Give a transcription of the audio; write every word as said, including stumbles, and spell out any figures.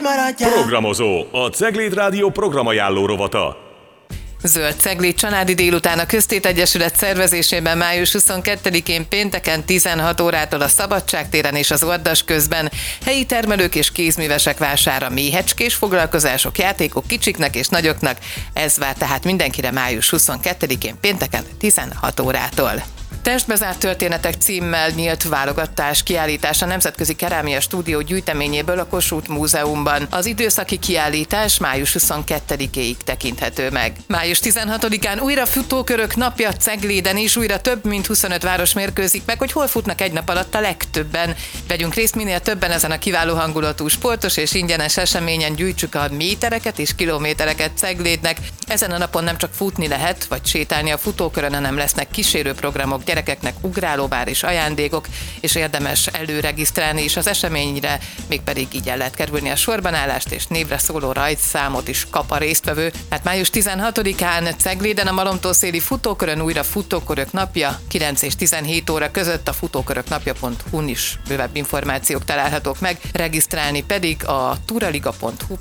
Programozó, a Cegléd Rádió programajánló rovata. Zöld Cegléd családi délután a Köztét Egyesület szervezésében május huszonkettedikén pénteken tizenhat órától a Szabadságtéren és az Ordas közben helyi termelők és kézművesek vására méhecskés foglalkozások, játékok kicsiknek és nagyoknak. Ez vár tehát mindenkire május huszonkettedikén pénteken tizenhat órától. Testbezárt történetek címmel nyílt válogatás kiállítás a Nemzetközi Kerámia Stúdió gyűjteményéből a Kossuth Múzeumban. Az időszaki kiállítás május huszonkettedikéig tekinthető meg. május tizenhatodikán újra futókörök napja Cegléden is, újra több mint huszonöt város mérkőzik meg, hogy hol futnak egy nap alatt a legtöbben. Vegyünk részt minél többen ezen a kiváló hangulatú, sportos és ingyenes eseményen, gyűjtsük a métereket és kilométereket Ceglédnek. Ezen a napon nem csak futni lehet, vagy sétálni a futókörön, hanem lesznek kísérőprogramok, gyerekeknek ugrálóvár és ajándékok, és érdemes előregisztrálni is az eseményre, mégpedig így el lehet kerülni a sorbanállást, és névre szóló rajtszámot is kap a résztvevő. Hát május tizenhatodikán Cegléden a Malomtószéli futókörön újra futókörök napja, kilenc és tizenhét óra között a futóköröknapja pont hu-n is bővebb információk találhatók meg, regisztrálni pedig a turaliga pont hu